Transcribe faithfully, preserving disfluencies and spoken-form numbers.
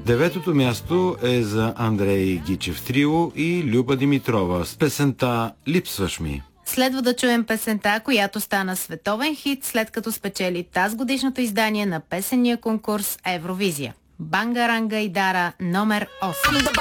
Деветото място е за Андрей Гичев Трио и Люба Димитрова с песента "Липсваш ми". Следва да чуем песента, която стана световен хит, след като спечели тази годишното издание на песенния конкурс Евровизия. Бангаранга Идара номер осем.